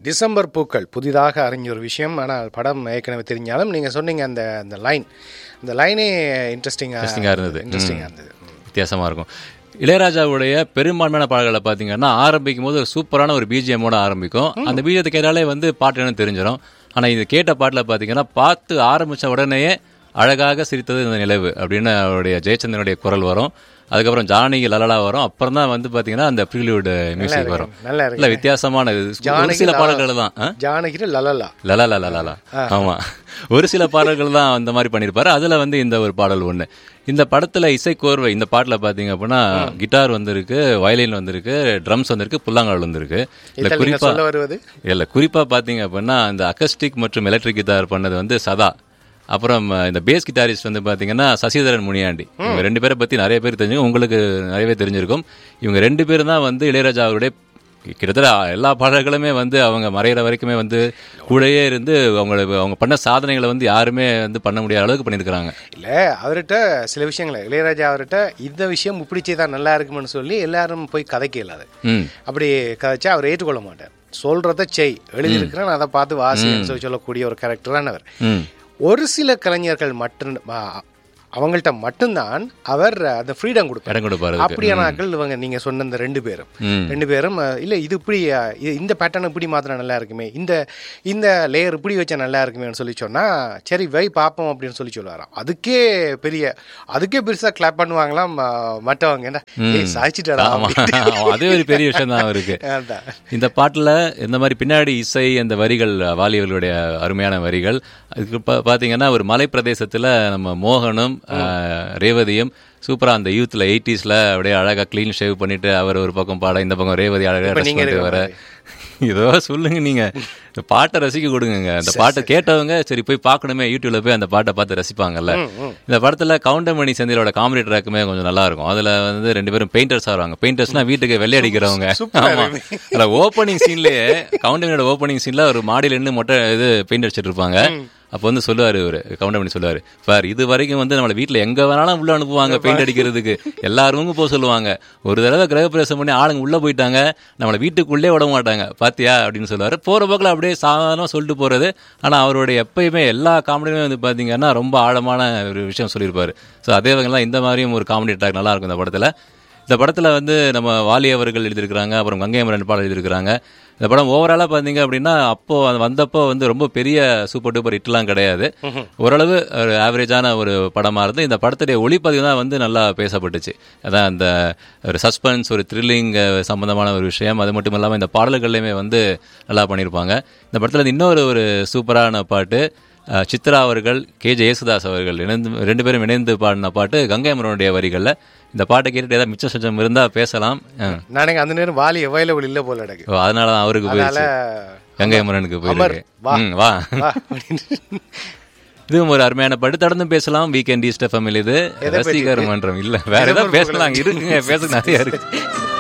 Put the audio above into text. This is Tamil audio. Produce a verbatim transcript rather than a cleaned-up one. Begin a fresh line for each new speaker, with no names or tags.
டிசம்பர் பூக்கள் புதிதாக அறிஞ்ச ஒரு விஷயம். ஆனால் படம் ஏற்கனவே தெரிஞ்சாலும் நீங்கள் சொன்னீங்க அந்த அந்த லைன் அந்த லைனே இன்ட்ரெஸ்டிங்காக
இன்ட்ரெஸ்டிங்காக இருந்தது
இன்ட்ரெஸ்டிங்காக இருந்தது
வித்தியாசமாக இருக்கும். இளையராஜாவுடைய பெரும்பான்மையான பாடல்களை பார்த்தீங்கன்னா ஆரம்பிக்கும் போது ஒரு சூப்பரான ஒரு பிஜிஎம்மோட ஆரம்பிக்கும். அந்த பிஜிஎத்தை கேட்டாலே வந்து பாட்டு என்னன்னு தெரிஞ்சிடும். ஆனால் இது கேட்ட பாட்டில் பார்த்தீங்கன்னா பார்த்து ஆரம்பித்த உடனேயே அழகாக சிரித்தது இந்த நிலவு அப்படின்னு அவருடைய ஜெயச்சந்திரனுடைய குரல் வரும். அதுக்கப்புறம் ஜானகி லலலா வரும். அப்புறம் தான் வந்து பாத்தீங்கன்னா அந்த ப்ரீலியூட் மியூசிக் வரும். இல்ல வித்தியாசமான சில பாடல்கள் தான்
ஜானகி லலலா
லலலா லலலா ஆமா ஒரு சில பாடல்கள் தான் அந்த மாதிரி பண்ணிருப்பாரு. அதுல வந்து இந்த ஒரு பாடல் ஒண்ணு. இந்த படத்துல இசைக்கோர்வை இந்த பாட்டுல பாத்தீங்க அப்படின்னா கிட்டார் வந்திருக்கு, வயலின் வந்திருக்கு, ட்ரம்ஸ் வந்திருக்கு, புல்லாங்கால் வந்திருக்கு. இல்ல குறிப்பா இல்ல குறிப்பா பாத்தீங்க அப்படின்னா இந்த அக்கஸ்டிக் மற்றும் எலக்ட்ரிக் கிட்டார் பண்ணது வந்து சதா. அப்புறம் இந்த பேஸ் கிட்டாரிஸ்ட் வந்து பாத்தீங்கன்னா சசிதரன் முனியாண்டி. இவங்க ரெண்டு பேரை பத்தி நிறைய பேர் தெரிஞ்சுக்கும், உங்களுக்கு நிறையவே தெரிஞ்சிருக்கும். இவங்க ரெண்டு பேரும் தான் வந்து இளையராஜா அவருடைய கிட்டத்தட்ட எல்லா பாடல்களுமே வந்து அவங்க மறைகிற வரைக்குமே வந்து கூடயே இருந்து அவங்க அவங்க பண்ண சாதனைகளை வந்து யாருமே வந்து பண்ண முடியாத அளவுக்கு பண்ணியிருக்கிறாங்க.
இல்லை அவர்கிட்ட சில விஷயங்களை இளையராஜா அவர்கிட்ட இந்த விஷயம் இப்படி செய்தால் நல்லா இருக்குமென்னு சொல்லி எல்லாரும் போய் கதைக்க இல்லாது. அப்படி கதைச்சா அவர் ஏற்றுக்கொள்ள மாட்டார். சொல்றத செய், எழுதியிருக்கிறேன் அதை பார்த்து வாசின்னு சொல்லி சொல்லக்கூடிய ஒரு கேரக்டரான அவர். ஒரு சில கலைஞர்கள் மட்டும் அவங்கள்ட்ட மட்டும்தான் அவர் அந்த ஃப்ரீடம் கொடுப்பாரு. அப்படியானாக்கள் இவங்க நீங்க சொன்ன இந்த ரெண்டு பேரும் ரெண்டு பேரும் இல்ல இது இப்படி இந்த பேட்டர்ன் இப்படி மாத்திரம் நல்லா இருக்குமே, இந்த இந்த லேயர் இப்படி வச்சா நல்லா இருக்குமேன்னு சொல்லி சொன்னா சரி வை பார்ப்போம் அப்படின்னு சொல்லி சொல்லுவாராம். அதுக்கே பெரிய அதுக்கே பெருசா கிளாப் பண்ணுவாங்களாம் மற்றவங்க. என்ன சாய்ச்சிட்டாரா,
அதே ஒரு பெரிய விஷயம் தான் அவருக்கு. இந்த பாட்டுல இந்த மாதிரி பின்னாடி இசை அந்த வரிகள் வாலியவர்களுடைய அருமையான வரிகள். அதுக்கு பாத்தீங்கன்னா ஒரு மலை பிரதேசத்துல நம்ம மோகனும் ரேவதியும் சூப்பரா அந்த யூத்ல எயிட்டிஸ்ல அப்படியே அழகா கிளீன் ஷேவ் பண்ணிட்டு அவர் ஒரு பக்கம் பாட, இந்த பக்கம் ரேவதி அழகா வர. இதோ சொல்லுங்க, நீங்க இந்த பாட்டை ரசிக்க கொடுங்க. அந்த பாட்டை கேட்டவங்க சரி போய் பார்க்கணுமே, யூடியூப்ல போய் அந்த பாட்டை பார்த்து ரசிப்பாங்கல்ல. இந்த படத்துல கவுண்டமணி செந்திலோட காமெடி ட்ராக்குமே கொஞ்சம் நல்லா இருக்கும். அதுல வந்து ரெண்டு பேரும் பெயிண்டர்ஸ் ஆடுவாங்க. பெயிண்டர்ஸ்னா வீட்டுக்கு வெள்ளை அடிக்கிறவங்க. ஆமா, அதுல ஓப்பனிங் சீன்லயே கவுண்டமணியோட ஓப்பனிங் சீன்ல ஒரு மாடியில இருந்து மொட்டை இது பெயிண்ட் அடிச்சிட்டு இருப்பாங்க. அப்போ வந்து சொல்லுவாரு இவரு கவுண்டமணி சொல்லுவாரு, பார் இது வரைக்கும் வந்து நம்மள வீட்டுல எங்க வேணாலும் உள்ள அனுப்புவாங்க பெயிண்ட் அடிக்கிறதுக்கு, எல்லாரும் போக சொல்லுவாங்க. ஒரு தடவை கிரகப்பிரவேசம் பண்ணி ஆளுங்க உள்ள போயிட்டாங்க, நம்மள வீட்டுக்குள்ளே விட மாட்டாங்க பாத்தியா அப்படின்னு சொல்லுவாரு. போற போக்கில் அப்படியே சாதாரணமா சொல்லிட்டு போறது. ஆனா அவருடைய எப்பயுமே எல்லா காமெடியுமே வந்து பாத்தீங்கன்னா ரொம்ப ஆழமான ஒரு விஷயம் சொல்லியிருப்பாரு. ஸோ அதே வகைலாம் இந்த மாதிரியும் ஒரு காமெடி ட்ராக் நல்லா இருக்கும் இந்த படத்துல. இந்த படத்துல வந்து நம்ம வாலி அவர்கள் எழுதியிருக்கிறாங்க, அப்புறம் கங்கை அமரன் பாடல் எழுதியிருக்கிறாங்க. இந்த படம் ஓவராலா பாத்தீங்க அப்படின்னா அப்போ வந்தப்போ வந்து ரொம்ப பெரிய சூப்பர் டூப்பர் ஹிட்லாம் கிடையாது, ஓரளவு ஒரு ஆவரேஜான ஒரு படமா இருந்து இந்த படத்துடைய ஒளிப்பதிவு தான் வந்து நல்லா பேசப்பட்டுச்சு. அதான் அந்த ஒரு சஸ்பென்ஸ், ஒரு த்ரில்லிங் சம்பந்தமான ஒரு விஷயம். அது மட்டும் இல்லாமல் இந்த பாடல்கள்லையுமே வந்து நல்லா பண்ணியிருப்பாங்க. இந்த படத்துல இன்னொரு ஒரு சூப்பரான பாட்டு சித்ரா அவர்கள், கே ஜே யேசுதாஸ் அவர்கள் இணைந்து ரெண்டு பேரும் இணைந்து பாடின பாட்டு கங்கை அமரனுடைய வரிகள்ல. இந்த பாட்டை கேட்டுட்டு ஏதாவது மிச்சம் சச்சம் இருந்தா பேசலாம்.
நானே அந்த நேரம் வாலி அவைலபிள் இல்ல போல எனக்கு,
அதனாலதான் அவருக்கு போயிடுச்சு, கங்கை அமரனுக்கு போயிருக்கு. வா இதுவும் ஒரு அருமையான பாட்டு. தொடர்ந்து பேசலாம். Weekend east FM. இது ரசிகர் மன்றம் இல்ல, வேற ஏதாவது பேசலாம் இருக்குங்க, பேச நிறைய இருக்கு.